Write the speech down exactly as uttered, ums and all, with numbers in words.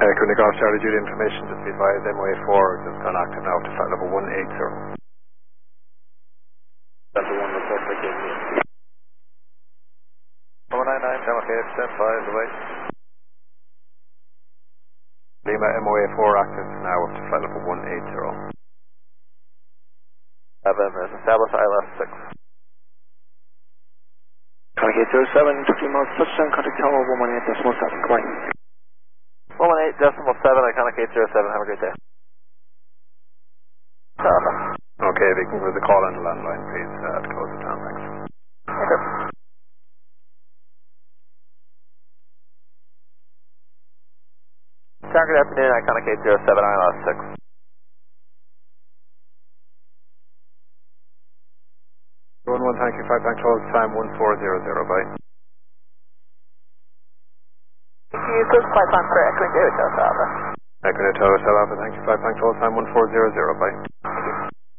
Uh, Cooney Golf Charlie Judy information, just be advised M O A four just gone active now to flight level one eighty. That's the one report for K T. one nine nine, Channel K, stand by, the way. Lima M O A four active now up to flight level one eighty. seven is established I L S six. Contact zero seven, fifteen miles touchdown, contact tower one one eight decimal seven, goodbye. one one eight decimal seven, iconic eight zero seven, have a great day. Uh, Okay, if you can give us a call on the landline, please, uh, to close it down, thanks. okay. Good afternoon, iconic eight zero seven, I L S six. one one, thank you, five bank close, time one four zero zero, bye. You took five on for Echo Hotel Alpha. Echo Hotel Alpha, thank you, five bank close, time one four zero zero, bye.